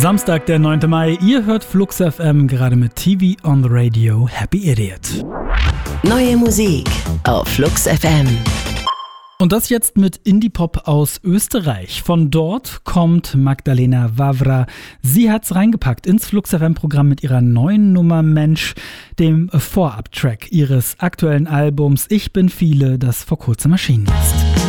Samstag, der 9. Mai. Ihr hört Flux FM gerade mit TV on the Radio. Happy Idiot. Neue Musik auf Flux FM. Und das jetzt mit Indie-Pop aus Österreich. Von dort kommt Magdalena Wawra. Sie hat's reingepackt ins Flux FM-Programm mit ihrer neuen Nummer Mensch, dem Vorab-Track ihres aktuellen Albums Ich bin viele, das vor kurzem erschienen ist.